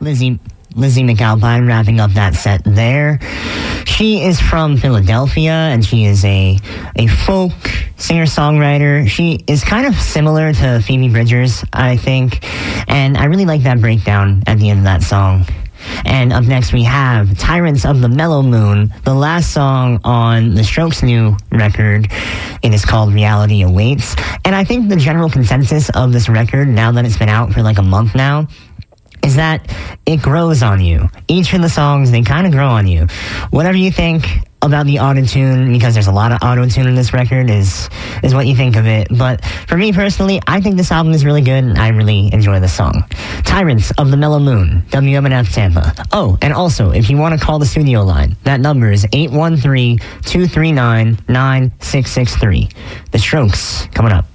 Lizzie McAlpine wrapping up that set there. She is from Philadelphia, and she is a folk singer-songwriter. She is kind of similar to Phoebe Bridgers, I think, and I really like that breakdown at the end of that song. And up next we have Tyrants of the Mellow Moon, the last song on the Strokes' new record. It is called Reality Awaits. And I think the general consensus of this record, now that it's been out for like a month now, is that it grows on you. Each of the songs, they kind of grow on you. Whatever you think about the auto-tune, because there's a lot of auto-tune in this record, is what you think of it. But for me personally, I think this album is really good, and I really enjoy the song. Tyrants of the Mellow Moon, WMNF Tampa. Oh, and also, if you want to call the studio line, that number is 813-239-9663. The Strokes, coming up.